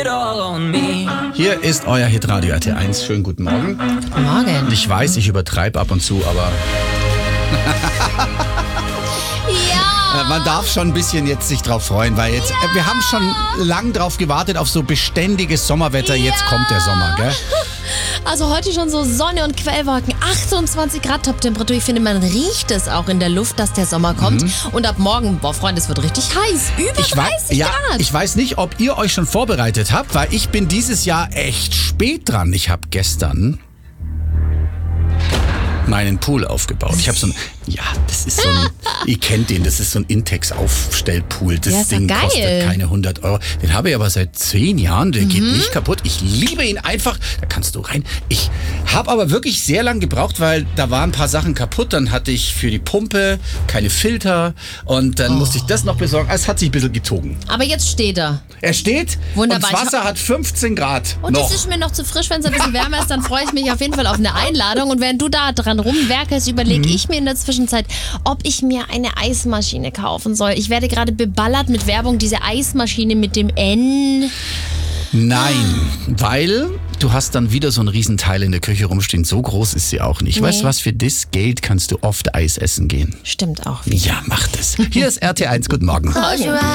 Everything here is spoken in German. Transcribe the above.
Hier ist euer Hitradio RT1. Schönen guten Morgen. Guten Morgen. Ich weiß, ich übertreibe ab und zu, aber Ja. man darf schon ein bisschen jetzt sich drauf freuen, weil jetzt wir haben schon lang drauf gewartet auf so beständiges Sommerwetter. Jetzt kommt der Sommer, gell? Also heute schon so Sonne und Quellwolken, 28 Grad Toptemperatur. Ich finde, man riecht es auch in der Luft, dass der Sommer kommt. Und ab morgen, Freunde, es wird richtig heiß. Über 30 Grad. Ich weiß nicht, ob ihr euch schon vorbereitet habt, weil ich bin dieses Jahr echt spät dran. Ich habe gestern meinen Pool aufgebaut. Ich habe so ein, das ist so ein, ihr kennt den, das ist so ein Intex-Aufstellpool. Das Ja, ist doch Ding geil. kostet keine 100 Euro. Den habe ich aber seit 10 Jahren, der geht nicht kaputt. Ich liebe ihn einfach, da kannst du rein. Ich habe aber wirklich sehr lang gebraucht, weil da waren ein paar Sachen kaputt. Dann hatte ich für die Pumpe keine Filter und dann musste ich das noch besorgen. Also es hat sich ein bisschen gezogen. Aber jetzt steht er. Er steht Wunderbar. und das Wasser hat 15 Grad Und noch. es ist mir noch zu frisch, wenn es ein bisschen wärmer ist, dann freue ich mich auf jeden Fall auf eine Einladung. Und während du da dran rumwerkelst, überlege ich mir in der Zwischenzeit, ob ich mir eine Eismaschine kaufen soll. Ich werde gerade beballert mit Werbung, diese Eismaschine mit dem N. Nein, weil du hast dann wieder so ein Riesenteil in der Küche rumstehen. So groß ist sie auch nicht. Nee. Weißt du was, für das Geld kannst du oft Eis essen gehen. Stimmt auch wieder. Ja, mach das. Hier ist RT1, guten Morgen.